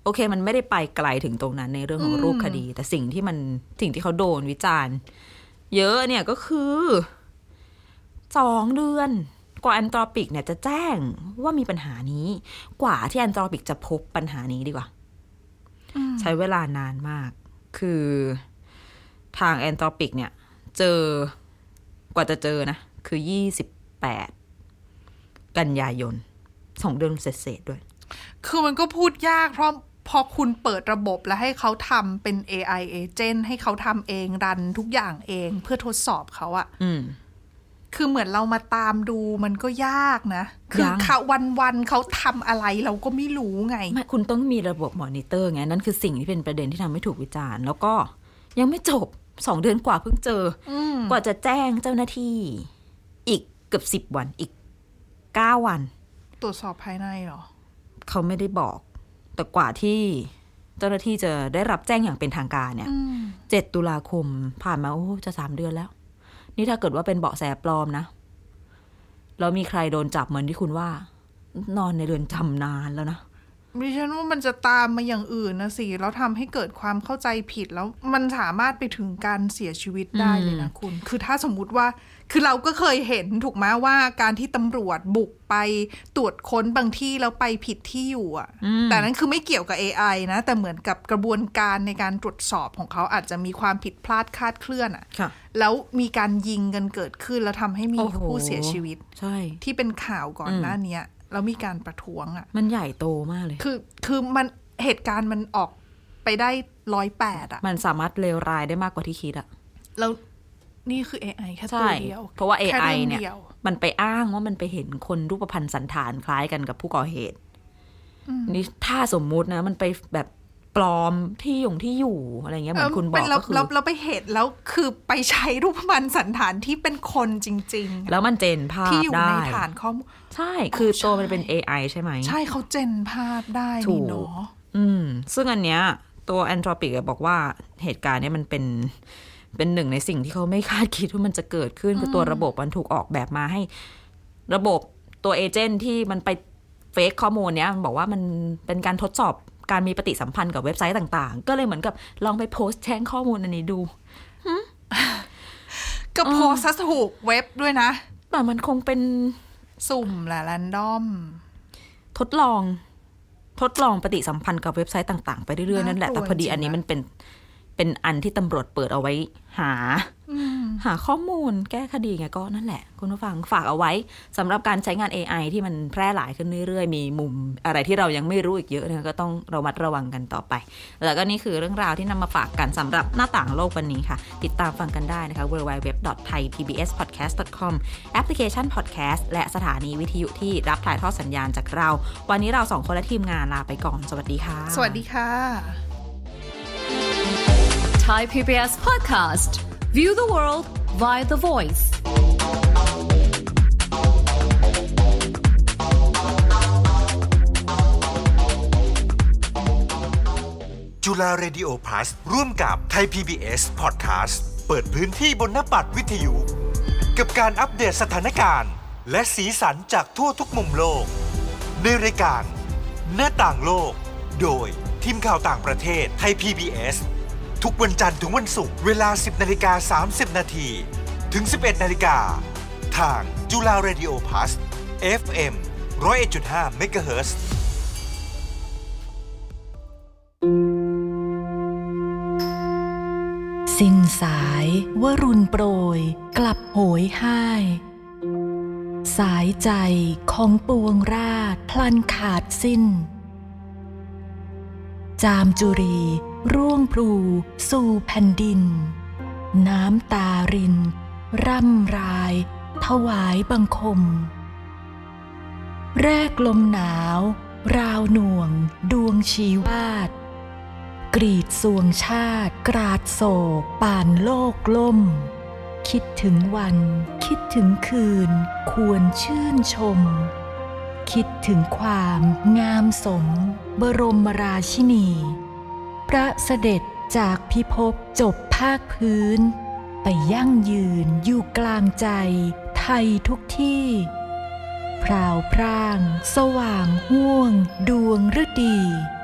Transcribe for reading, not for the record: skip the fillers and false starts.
โอเคมันไม่ได้ไปไกลถึงตรงนั้นในเรื่องของรูปคดีแต่สิ่งที่เขาโดนวิจารณ์เยอะเนี่ยก็คือ2 เดือนกว่าแอนโทรปิกเนี่ยจะแจ้งว่ามีปัญหานี้กว่าที่แอนโทรปิกจะพบปัญหานี้ดีกว่าใช้เวลานานมากคือทางแอนโทรปิกเนี่ยกว่าจะเจอนะคือ28 กันยายน2 เดือนเศษๆด้วยคือมันก็พูดยากเพราะพอคุณเปิดระบบแล้วให้เขาทำเป็น AI agent ให้เขาทำเองรันทุกอย่างเองเพื่อทดสอบเขาอะคือเหมือนเรามาตามดูมันก็ยากนะคือเขาวันๆเขาทำอะไรเราก็ไม่รู้ไงไม่คุณต้องมีระบบมอนิเตอร์ไงนั่นคือสิ่งที่เป็นประเด็นที่ทำให้ถูกวิจารณ์แล้วก็ยังไม่จบ2 เดือนกว่าเพิ่งเจอกว่าจะแจ้งเจ้าหน้าที่อีกเกือบ10 วันอีก9 วันตรวจสอบภายในเหรอเขาไม่ได้บอกแต่กว่าที่เจ้าหน้าที่จะได้รับแจ้งอย่างเป็นทางการเนี่ย7 ตุลาคมผ่านมาจะ3 เดือนแล้วนี่ถ้าเกิดว่าเป็นเบาะแสปลอมนะแล้วมีใครโดนจับเหมือนที่คุณว่านอนในเรือนจำนานแล้วนะดิฉันว่ามันจะตามมาอย่างอื่นนะสิแล้วทำให้เกิดความเข้าใจผิดแล้วมันสามารถไปถึงการเสียชีวิตได้เลยนะคุณคือถ้าสมมุติว่าคือเราก็เคยเห็นถูกไหมว่าการที่ตำรวจบุกไปตรวจค้นบางที่แล้วไปผิดที่อยู่อ่ะแต่นั้นคือไม่เกี่ยวกับ AI นะแต่เหมือนกับกระบวนการในการตรวจสอบของเขาอาจจะมีความผิดพลาดคลาดเคลื่อนอ่ะแล้วมีการยิงกันเกิดขึ้นแล้วทำให้มีผู้เสียชีวิตใช่ที่เป็นข่าวก่อนหน้านี้แล้วมีการประท้วงอ่ะมันใหญ่โตมากเลยคือมันเหตุการณ์มันออกไปได้108อ่ะมันสามารถเลวร้ายได้มากกว่าที่คิดอ่ะแล้วนี่คือ AI แค่ตัวเดียวเพราะว่า AI เนี่ยมันไปอ้างว่ามันไปเห็นคนรูปพรรณสันฐานคล้ายกันกับผู้ก่อเหตุนี่ถ้าสมมุตินะมันไปแบบปลอมที่อยู่อะไรเงี้ยเหมือนคุณบอกก็คือเราไปเห็นแล้วคือไปใช้รูปพรรณสันฐานที่เป็นคนจริงๆแล้วมันเจนภาพที่อยู่ในฐานข้อมูลใช่คือตัวมันเป็น AI ใช่ไหมใช่เขาเจนภาพได้นี่เนาะซึ่งอันเนี้ยตัว Anthropic บอกว่าเหตุการณ์เนี้ยมันเป็นหนึ่งในสิ่งที่เขาไม่คาดคิดว่ามันจะเกิดขึ้นคือตัวระบบมันถูกออกแบบมาให้ระบบตัวเอเจนต์ที่มันไปเฟกข้อมูลเนี้ยมันบอกว่ามันเป็นการทดสอบการมีปฏิสัมพันธ์กับเว็บไซต์ต่างๆก็เลยเหมือนกับลองไปโพสต์แจ้งข้อมูลอันนี้ดูก็โพสต์ถูกเว็บด้วยนะแต่มันคงเป็นสุ่มแหละแรนดอมทดลองปฏิสัมพันธ์กับเว็บไซต์ต่างๆไปเรื่อยๆนั่นแหละแต่พอดีอันนี้มันเป็นอันที่ตำรวจเปิดเอาไว้หาข้อมูลแก้คดีไงก็นั่นแหละคุณผู้ฟังฝากเอาไว้สำหรับการใช้งาน AI ที่มันแพร่หลายขึ้นเรื่อยๆมีมุมอะไรที่เรายังไม่รู้อีกเยอะเนี่ยก็ต้องระมัดระวังกันต่อไปแล้วก็นี่คือเรื่องราวที่นำมาฝากกันสำหรับหน้าต่างโลกวันนี้ค่ะติดตามฟังกันได้นะคะ www.thaipbspodcast.com แอปพลิเคชัน podcast และสถานีวิทยุที่รับถ่ายทอดสัญญาณจากเราวันนี้เรา2 คนและทีมงานลาไปก่อนสวัสดีค่ะสวัสดีค่ะ Thai PBS Podcast View the world via the voice จุฬาเรดิโอ Plus ร่วมกับ Thai PBS Podcast เปิดพื้นที่บนหน้าปัดวิทยุกับการอัปเดตสถานการณ์และสีสันจากทั่วทุกมุมโลกในรายการหน้าต่างโลกโดยทีมข่าวต่างประเทศ Thai PBS ทุกวันจันทร์ถึงวันศุกร์เวลา 10:30 น. ถึง 11:00 น. ทางจุฬาเรดิโอ Plus FM 101.5 MHz สิ้นสายวรุณโปรยกลับโหยห้ายสายใจของปวงราษฎร์พลันขาดสิ้นจามจุรีร่วงพลูสู่แผ่นดินน้ำตารินร่ำรายถวายบังคมแรกลมหนาวราวหน่วงดวงชีวาดกรีดสวงชาติกราดโศกป่านโลกล่มคิดถึงวันคิดถึงคืนควรชื่นชมคิดถึงความงามสมบรมราชินีพระเสด็จจากพิภพจบภาคพื้นไปยั่งยืนอยู่กลางใจไทยทุกที่พราวพร่างสว่างห่วงดวงฤดี